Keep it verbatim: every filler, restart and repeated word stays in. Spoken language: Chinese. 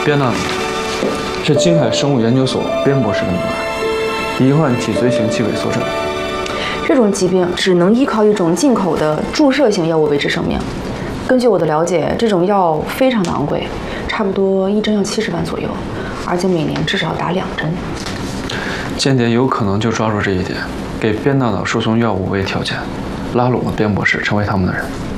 边大脑是金海生物研究所边博士的女儿，罹患脊髓型肌萎缩症。 这种疾病只能依靠一种进口的注射型药物维持生命。根据我的了解，这种药非常的昂贵，差不多一针要七十万左右，而且每年至少要打两针。 间谍有可能就抓住这一点，给边大脑输送药物为条件，拉拢了边博士成为他们的人。